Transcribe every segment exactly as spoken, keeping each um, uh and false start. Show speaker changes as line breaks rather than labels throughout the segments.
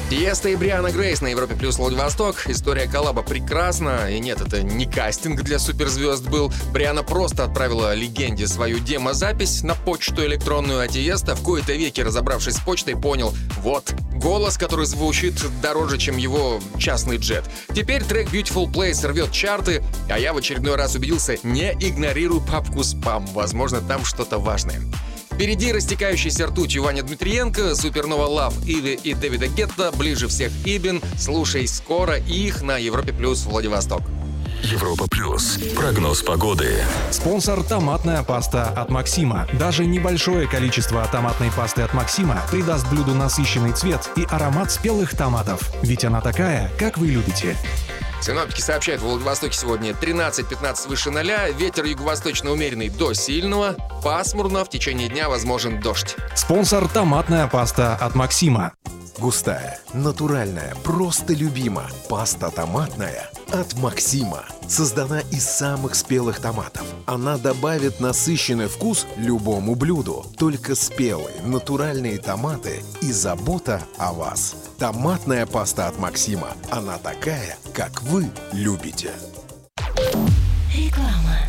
Тиеста и Брианна Грейс на Европе плюс Владивосток. История коллаба прекрасна. И нет, это не кастинг для суперзвезд был. Брианна просто отправила легенде свою демозапись на почту электронную, а Тиеста, в кои-то веки разобравшись с почтой, понял: вот, голос, который звучит дороже, чем его частный джет. Теперь трек Beautiful Place рвет чарты, а я в очередной раз убедился: не игнорируй папку спам. Возможно, там что-то важное. Впереди растекающийся ртутью Ваня Дмитриенко, Супернова Лав, Иви и Дэвида Гетта, ближе всех Ибин. Слушай скоро их на Европе плюс Владивосток.
Европа плюс. Прогноз погоды.
Спонсор — томатная паста от Максима. Даже небольшое количество томатной пасты от Максима придаст блюду насыщенный цвет и аромат спелых томатов. Ведь она такая, как вы любите.
Синоптики сообщают, в Владивостоке сегодня тринадцать-пятнадцать выше ноля, ветер юго-восточно умеренный до сильного, пасмурно, в течение дня возможен дождь.
Спонсор — томатная паста от Максима.
Густая, натуральная, просто любима. Паста томатная от Максима. Создана из самых спелых томатов. Она добавит насыщенный вкус любому блюду. Только спелые, натуральные томаты и забота о вас. Томатная паста от Максима. Она такая, как вы любите.
Реклама.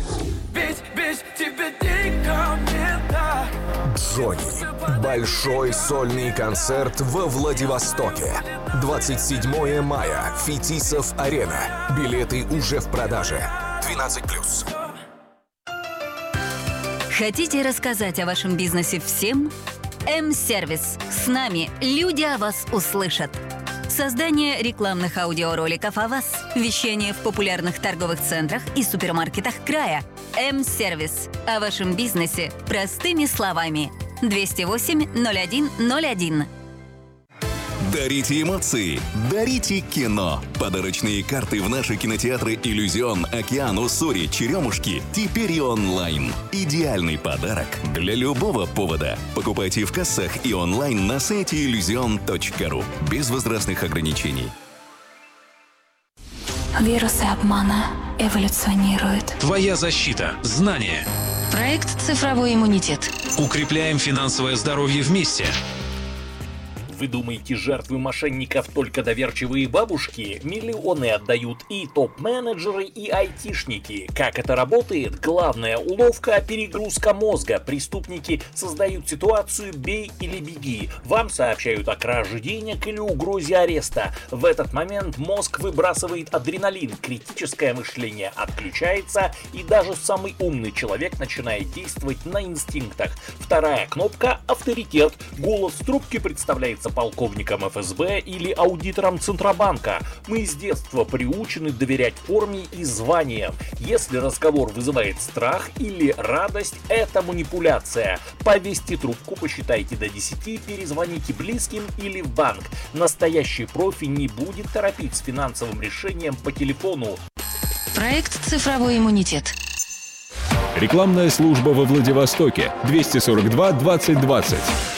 Джонни. Большой сольный концерт во Владивостоке. двадцать седьмого мая. Фетисов Арена. Билеты уже в продаже. двенадцать плюс.
Хотите рассказать о вашем бизнесе всем? М-сервис. С нами люди о вас услышат. Создание рекламных аудиороликов о вас. Вещание в популярных торговых центрах и супермаркетах края. М-сервис. О вашем бизнесе простыми словами. двести восемь ноль один ноль один.
Дарите эмоции, дарите кино. Подарочные карты в наши кинотеатры «Иллюзион», «Океан», «Уссури», «Черемушки» теперь и онлайн. Идеальный подарок для любого повода. Покупайте в кассах и онлайн на сайте иллюзион точка ру. Без возрастных ограничений.
Вирусы обмана эволюционируют.
Твоя защита. Знания.
Проект «Цифровой иммунитет».
Укрепляем финансовое здоровье вместе.
Вы думаете, жертвы мошенников только доверчивые бабушки? Миллионы отдают и топ-менеджеры, и айтишники. Как это работает? Главная уловка – перегрузка мозга. Преступники создают ситуацию «бей или беги». Вам сообщают о краже денег или угрозе ареста. В этот момент мозг выбрасывает адреналин, критическое мышление отключается, и даже самый умный человек начинает действовать на инстинктах. Вторая кнопка – авторитет. Голос в трубке представляется полковником эф эс бэ или аудитором Центробанка. Мы с детства приучены доверять форме и званиям. Если разговор вызывает страх или радость, это манипуляция. Повесьте трубку, посчитайте до десяти, перезвоните близким или в банк. Настоящий профи не будет торопить с финансовым решением по телефону.
Проект «Цифровой иммунитет».
Рекламная служба во Владивостоке. двести сорок два двадцать двадцать.